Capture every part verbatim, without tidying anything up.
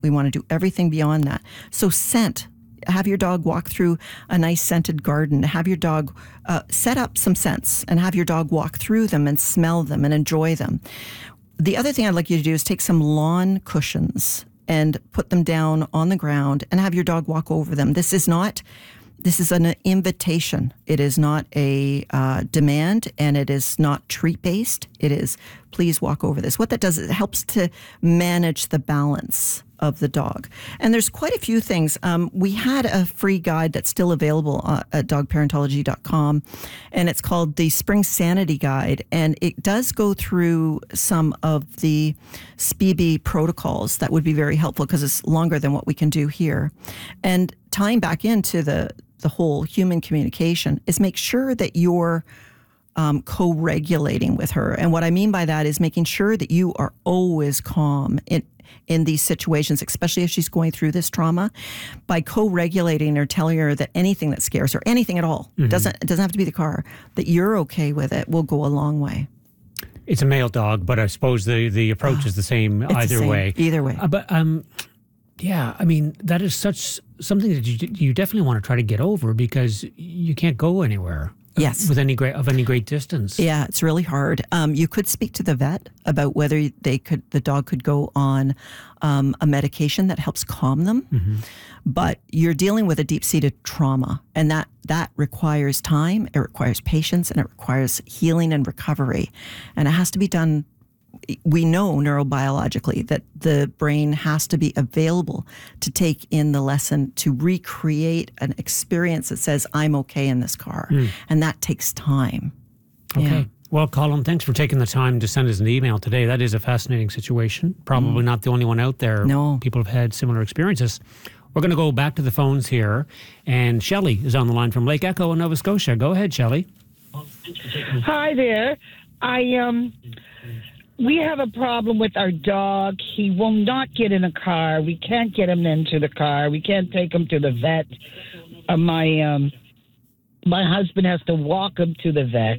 We want to do everything beyond that. So scent. Have your dog walk through a nice scented garden. Have your dog uh, set up some scents and have your dog walk through them and smell them and enjoy them. The other thing I'd like you to do is take some lawn cushions and put them down on the ground and have your dog walk over them. This is not, this is an invitation. It is not a uh, demand, and it is not treat-based. It is, please walk over this. What that does is it helps to manage the balance of the dog. And there's quite a few things. Um, we had a free guide that's still available uh, at dog parentology dot com, and it's called the Spring Sanity Guide. And it does go through some of the S P B protocols that would be very helpful because it's longer than what we can do here. And tying back into the, the whole human communication is make sure that you're Um, co-regulating with her. And what I mean by that is making sure that you are always calm in, in these situations, especially if she's going through this trauma, by co-regulating or telling her that anything that scares her, anything at all, mm-hmm. doesn't it doesn't have to be the car, that you're okay with it, will go a long way. It's a male dog, but I suppose the, the approach oh, is the same either the same, way. Either way. Uh, but um, yeah, I mean, that is such something that you, you definitely want to try to get over because you can't go anywhere. Yes. With any great of any great distance. Yeah, it's really hard. Um, you could speak to the vet about whether they could, the dog could go on um, a medication that helps calm them. Mm-hmm. But you're dealing with a deep-seated trauma, and that that requires time, it requires patience, and it requires healing and recovery. And it has to be done. We know neurobiologically that the brain has to be available to take in the lesson, to recreate an experience that says, I'm okay in this car. Mm. And that takes time. Okay. Yeah. Well, Colin, thanks for taking the time to send us an email today. That is a fascinating situation. Probably mm. not the only one out there. No. People have had similar experiences. We're going to go back to the phones here. And Shelley is on the line from Lake Echo in Nova Scotia. Go ahead, Shelley. Hi there. I, um... We have a problem with our dog. He will not get in a car. We can't get him into the car. We can't take him to the vet. Uh, my um, my husband has to walk him to the vet.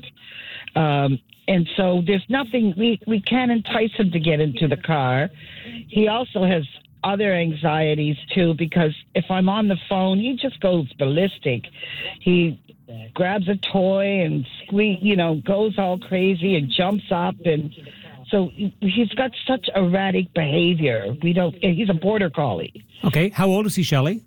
Um, and so there's nothing, we, we can't entice him to get into the car. He also has other anxieties too, because if I'm on the phone, he just goes ballistic. He grabs a toy and squeak, you know, goes all crazy and jumps up, and so he's got such erratic behavior. We don't. He's a border collie. Okay. How old is he, Shelley?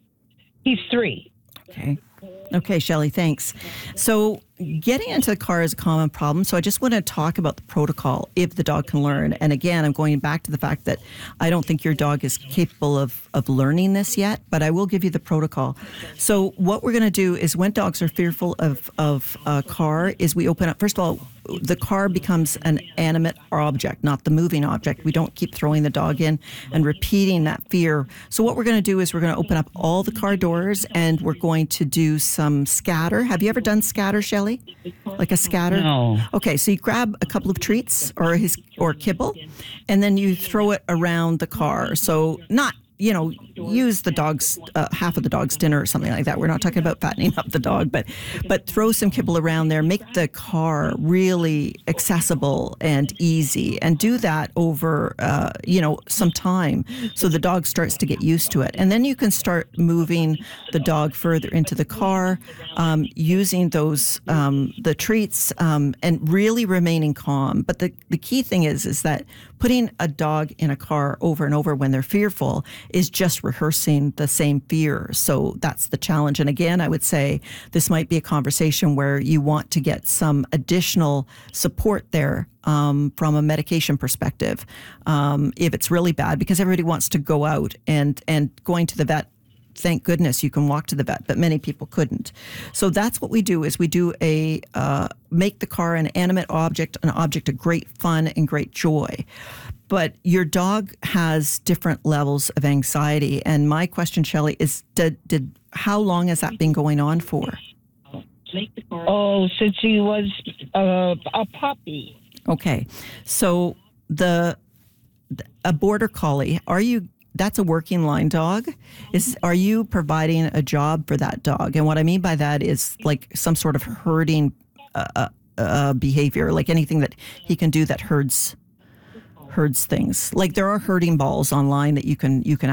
He's three. Okay. Okay, Shelley, thanks. So getting into the car is a common problem. So I just want to talk about the protocol if the dog can learn. And again, I'm going back to the fact that I don't think your dog is capable of, of learning this yet, but I will give you the protocol. So what we're going to do is when dogs are fearful of, of a car is we open up, first of all, the car becomes an animate object, not the moving object. We don't keep throwing the dog in and repeating that fear. So what we're going to do is we're going to open up all the car doors and we're going to do some scatter. Have you ever done scatter, Shelley? Like a scatter? No. Okay, so you grab a couple of treats or his or kibble, and then you throw it around the car. So not, you know, use the dog's, uh, half of the dog's dinner or something like that. We're not talking about fattening up the dog, but but throw some kibble around there. Make the car really accessible and easy, and do that over, uh, you know, some time so the dog starts to get used to it. And then you can start moving the dog further into the car, um, using those, um, the treats, um, and really remaining calm. But the, the key thing is, is that putting a dog in a car over and over when they're fearful is just rehearsing the same fear. So that's the challenge. And again, I would say this might be a conversation where you want to get some additional support there um, from a medication perspective um, if it's really bad, because everybody wants to go out and, and going to the vet. Thank goodness you can walk to the vet, but many people couldn't. So that's what we do is we do a, uh, make the car an animate object, an object of great fun and great joy. But your dog has different levels of anxiety. And my question, Shelley, is did, did how long has that been going on for? Oh, since he was uh, a puppy. Okay. So the a border collie, are you that's a working line dog. Is are you providing a job for that dog? And what I mean by that is like some sort of herding uh, uh, behavior, like anything that he can do that herds herds things. Like there are herding balls online that you can you can